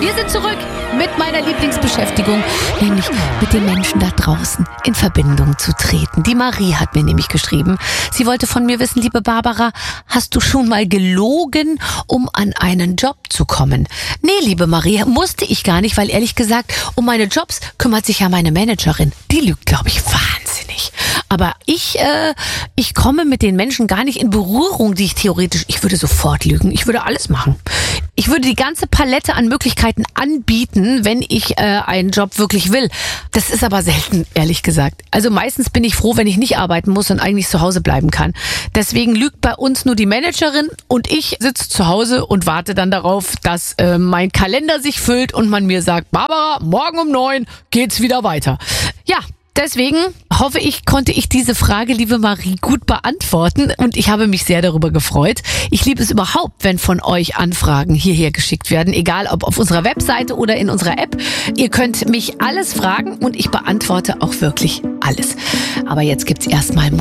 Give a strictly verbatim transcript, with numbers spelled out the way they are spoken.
Wir sind zurück mit meiner Lieblingsbeschäftigung, nämlich mit den Menschen da draußen in Verbindung zu treten. Die Marie hat mir nämlich geschrieben, sie wollte von mir wissen, liebe Barbara, hast du schon mal gelogen, um an einen Job zu kommen? Nee, liebe Marie, musste ich gar nicht, weil ehrlich gesagt, um meine Jobs kümmert sich ja meine Managerin. Die lügt, glaube ich, wahnsinnig. Aber ich, äh, ich komme mit den Menschen gar nicht in Berührung, die ich theoretisch, ich würde sofort lügen. Ich würde alles machen. Ich würde die ganze Palette an Möglichkeiten anbieten, wenn ich äh, einen Job wirklich will. Das ist aber selten, ehrlich gesagt. Also meistens bin ich froh, wenn ich nicht arbeiten muss und eigentlich zu Hause bleiben kann. Deswegen lügt bei uns nur die Managerin und ich sitze zu Hause und warte dann darauf, dass äh, mein Kalender sich füllt und man mir sagt, Barbara, morgen um neun geht's wieder weiter. Ja. Deswegen hoffe ich, konnte ich diese Frage, liebe Marie, gut beantworten und ich habe mich sehr darüber gefreut. Ich liebe es überhaupt, wenn von euch Anfragen hierher geschickt werden, egal ob auf unserer Webseite oder in unserer App. Ihr könnt mich alles fragen und ich beantworte auch wirklich alles. Aber jetzt gibt's erstmal Musik.